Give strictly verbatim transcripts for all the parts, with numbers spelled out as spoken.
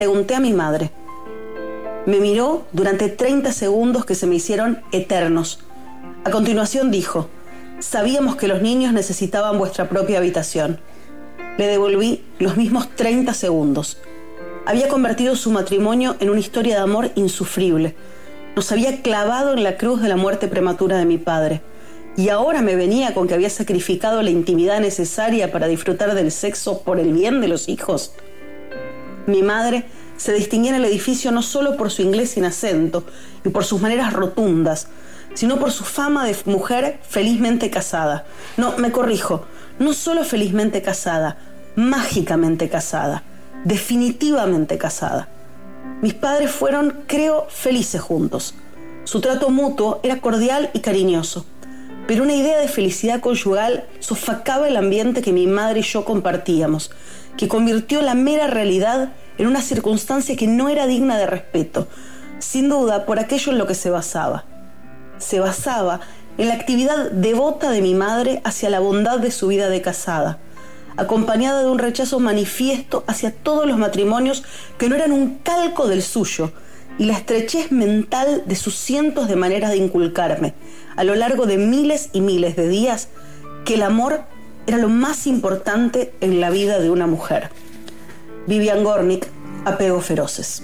Pregunté a mi madre. Me miró durante treinta segundos que se me hicieron eternos. A continuación dijo: sabíamos que los niños necesitaban vuestra propia habitación. Le devolví los mismos treinta segundos. Había convertido su matrimonio en una historia de amor insufrible. Nos había clavado en la cruz de la muerte prematura de mi padre. Y ahora me venía con que había sacrificado la intimidad necesaria para disfrutar del sexo por el bien de los hijos. Mi madre se distinguía en el edificio no solo por su inglés sin acento y por sus maneras rotundas, sino por su fama de mujer felizmente casada. No, me corrijo, no solo felizmente casada, mágicamente casada, definitivamente casada. Mis padres fueron, creo, felices juntos. Su trato mutuo era cordial y cariñoso, pero una idea de felicidad conyugal sofocaba el ambiente que mi madre y yo compartíamos, que convirtió la mera realidad en una circunstancia que no era digna de respeto, sin duda por aquello en lo que se basaba. Se basaba en la actividad devota de mi madre hacia la bondad de su vida de casada, acompañada de un rechazo manifiesto hacia todos los matrimonios que no eran un calco del suyo, y la estrechez mental de sus cientos de maneras de inculcarme, a lo largo de miles y miles de días, que el amor era lo más importante en la vida de una mujer. Vivian Gornick, Apegos feroces.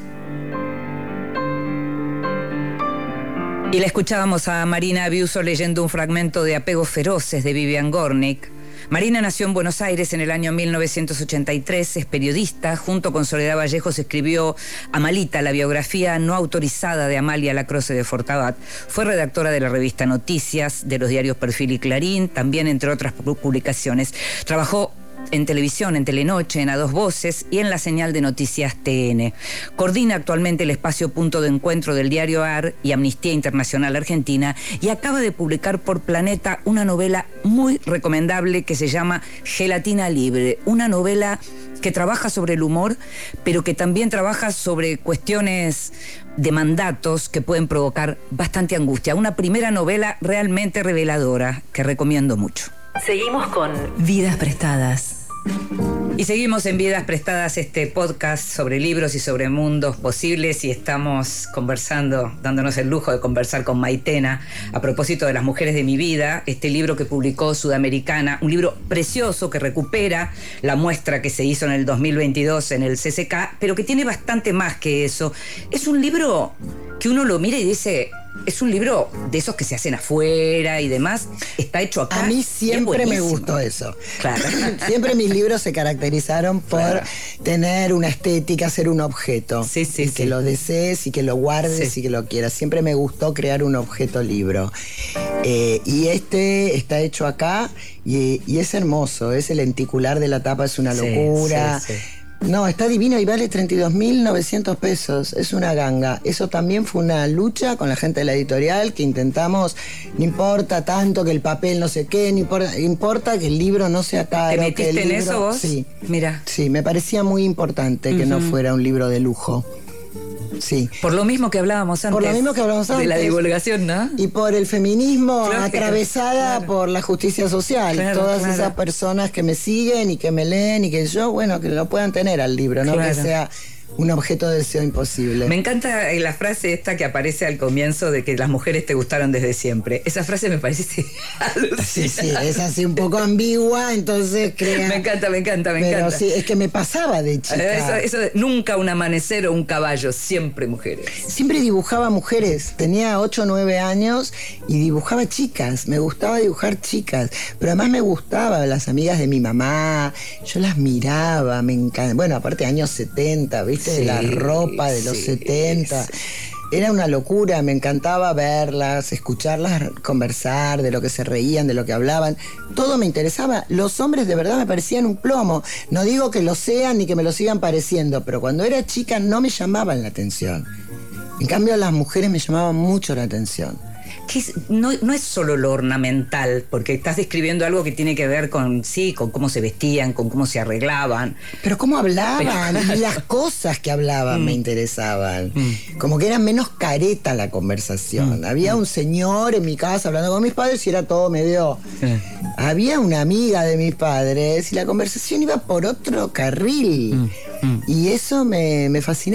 Y la escuchábamos a Marina Biuso leyendo un fragmento de Apegos feroces de Vivian Gornick. Marina nació en Buenos Aires en el año mil novecientos ochenta y tres, es periodista. Junto con Soledad Vallejos escribió Amalita, la biografía no autorizada de Amalia Lacroze de Fortabat. Fue redactora de la revista Noticias, de los diarios Perfil y Clarín, también entre otras publicaciones. Trabajó en televisión, en Telenoche, en A Dos Voces y en la señal de noticias T N. Coordina actualmente el espacio Punto de Encuentro del diario A R y Amnistía Internacional Argentina, y acaba de publicar por Planeta una novela muy recomendable que se llama Gelatina Libre, una novela que trabaja sobre el humor, pero que también trabaja sobre cuestiones de mandatos que pueden provocar bastante angustia. Una primera novela realmente reveladora que recomiendo mucho. Seguimos con Vidas Prestadas. Y seguimos en Vidas Prestadas, este podcast sobre libros y sobre mundos posibles, y estamos conversando, dándonos el lujo de conversar con Maitena a propósito de Las mujeres de mi vida, este libro que publicó Sudamericana, un libro precioso que recupera la muestra que se hizo en el dos mil veintidós en el C C K, pero que tiene bastante más que eso. Es un libro que uno lo mira y dice... Es un libro de esos que se hacen afuera y demás. Está hecho acá. A mí siempre me gustó eso. Claro. Siempre mis libros se caracterizaron por claro. tener una estética, ser un objeto. Sí, sí, y sí. que lo desees y que lo guardes sí. y que lo quieras. Siempre me gustó crear un objeto libro. Eh, y este está hecho acá y, y es hermoso. Es el lenticular de la tapa, es una locura. Sí, sí, sí. No, está divino y vale treinta y dos mil novecientos pesos. Es una ganga. Eso también fue una lucha con la gente de la editorial, que intentamos, no importa tanto que el papel no sé qué, no importa, importa que el libro no sea caro. ¿Te metiste que el en libro, eso vos? Sí. Mira. Sí, me parecía muy importante que uh-huh. no fuera un libro de lujo. Sí. Por lo mismo que hablábamos antes. Por lo mismo que hablábamos antes. De la divulgación, ¿no? Y por el feminismo Lógico, atravesada claro. por la justicia social. Claro, Todas claro. esas personas que me siguen y que me leen y que yo, bueno, que lo puedan tener al libro, no claro. que sea un objeto de deseo imposible. Me encanta la frase esta que aparece al comienzo de que las mujeres te gustaron desde siempre. Esa frase me parece alucinante. Sí, sí, es así un poco ambigua, entonces crea... Me encanta, me encanta, me Pero encanta. sí, es que me pasaba de chica. Eso, eso de, nunca un amanecer o un caballo, siempre mujeres. Siempre dibujaba mujeres. Tenía ocho o nueve años y dibujaba chicas. Me gustaba dibujar chicas. Pero además me gustaban las amigas de mi mamá. Yo las miraba, me encanta. Bueno, aparte años setenta, ¿viste? Sí, de la ropa de los sí, setenta. Sí. Era una locura, me encantaba verlas, escucharlas conversar, de lo que se reían, de lo que hablaban. Todo me interesaba. Los hombres de verdad me parecían un plomo. No digo que lo sean ni que me lo sigan pareciendo, pero cuando era chica no me llamaban la atención. En cambio, las mujeres me llamaban mucho la atención. Que es, no, no es solo lo ornamental, porque estás describiendo algo que tiene que ver con, sí, con cómo se vestían, con cómo se arreglaban. Pero cómo hablaban, Pero, y las cosas que hablaban mm. me interesaban. Mm. Como que era menos careta la conversación. Mm. Había un señor en mi casa hablando con mis padres y era todo medio... Sí. Había una amiga de mis padres y la conversación iba por otro carril. Mm. Mm. Y eso me, me fascinaba.